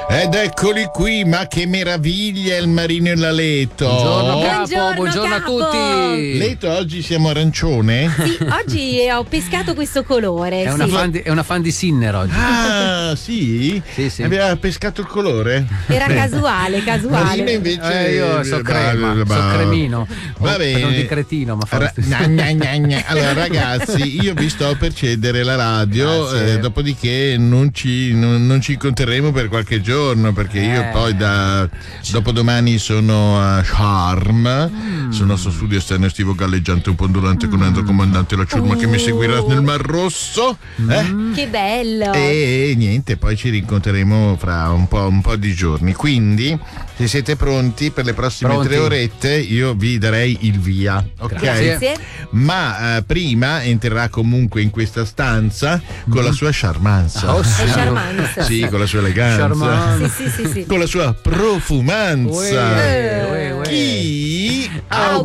Ed eccoli qui, ma che meraviglia il Marino e la Leto. Buongiorno capo, buongiorno a tutti. Leto, oggi siamo arancione? Sì, oggi ho pescato questo colore. È una fan di Sinner oggi. Ah, sì? Sì. Aveva pescato il colore? Era casuale. Marino invece io so crema, so cremino. Va bene. Non di cretino, ma fa lo stesso. Allora ragazzi, io vi sto per cedere la radio, Grazie. dopodiché non ci incontreremo per qualche giorno, perché io poi da dopodomani sono a Sharm, sul nostro studio esterno estivo galleggiante un pondolante con Enzo comandante la ciurma che mi seguirà nel Mar Rosso. Che bello. E niente, poi ci rincontreremo fra un po' di giorni. Quindi, se siete pronti per le prossime 3 orette, io vi darei il via, ok? Grazie. Ma prima entrerà comunque in questa stanza con la sua charmanza. Oh, sì. È charmante. Sì, con la sua eleganza. Charmante. Sì. Con la sua profumanza.